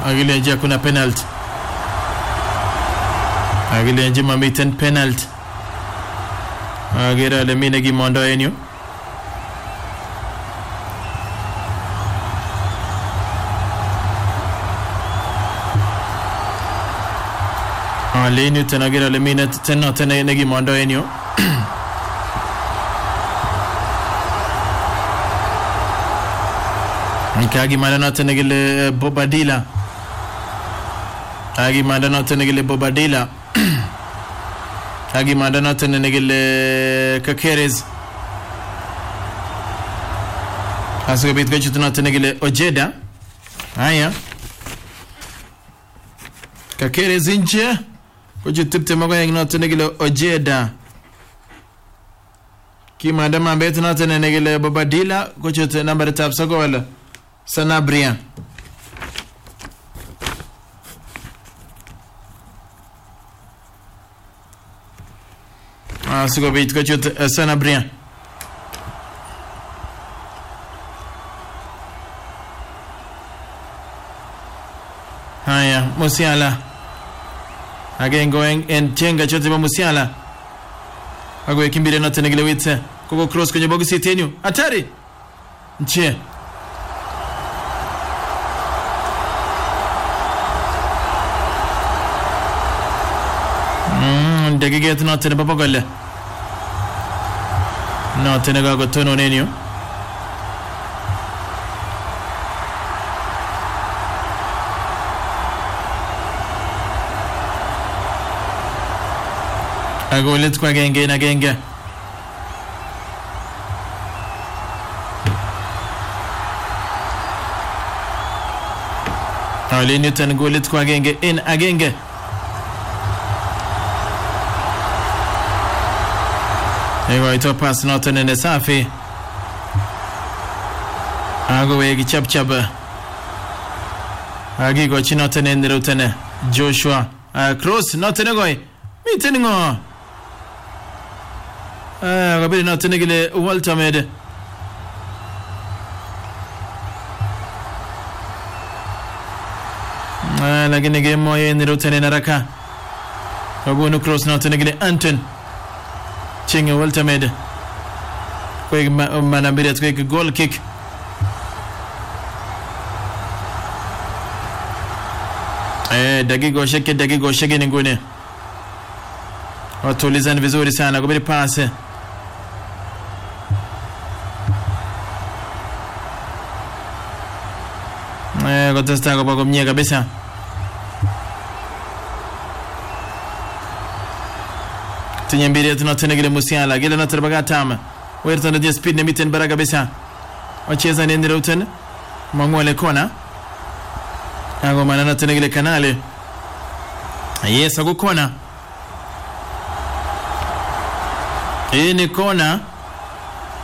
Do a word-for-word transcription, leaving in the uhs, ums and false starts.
Agilenje kuna penalty. Agilenje mamiten penalty. Agira le minegi mondo enyo. Aleni tena gira le minute tena tena negi mondo enyo. Nikagi mandana tena gile Bobadilla. Agi mandana tena gile Bobadilla. Agi mandana tena gile Kakeres. Asuka bit gachu tena tena gile Ojeda. Haya. Kakeres nje. Kuju tipte mago yengina tena gile Ojeda. Ki mandama mbete na tena gile Bobadilla kuju tena number tab sago wala. Sanabria. Ah, sigo bit ko chut Sanabria. Haya, Musiala. Again going and chenga chote ba Musiala. Ago kimbire na tenegele witse. Koko cross kwenye box tenyu. Hatari. Nche. Dakika tuna tena papa golle. No tena ga gotono nenio. Ago let kwa genge na genge. Alini tena go let kwa genge in agenge. Ewa ito pass noto nene safi. Ago wegi chap chap. Agi go chi noto nene rutene. Joshua. Uh, cross noto nene goi. Mite ningo. Ago bili noto nene gile Walter mede. Lagi nege moye nene rutene naraka. Ago no cross noto nene gile Anton. Chinga Walter made quick manambiri at quick goal kick. Eh dagigo sheke dagigo sheke ningune. Watulizana vizuri sana kubiri pase. Eh gotesta kwa kumnyia kabisa. Tinyambiri tuna tena gile Musiala gile na terbaga tama werta na speed ne miten baraga bisa wacheza ni ndiro tena mangole kona ago manana tena gile Kanale yes ago kona hii ni kona